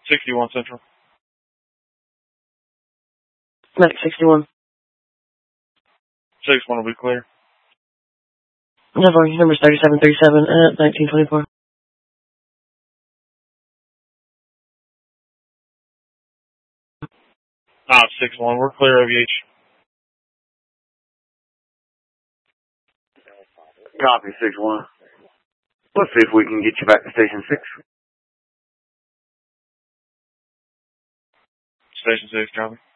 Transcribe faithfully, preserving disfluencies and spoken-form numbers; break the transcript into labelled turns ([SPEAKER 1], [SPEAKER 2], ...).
[SPEAKER 1] sixty-one Central.
[SPEAKER 2] Medic sixty-one.
[SPEAKER 1] six one will be clear.
[SPEAKER 2] Number, number's thirty-seven thirty-seven at nineteen twenty-four.
[SPEAKER 1] Ah, six one, we're clear O V H.
[SPEAKER 3] Copy, six one. Let's see if we can get you back to Station six.
[SPEAKER 1] Station six, copy.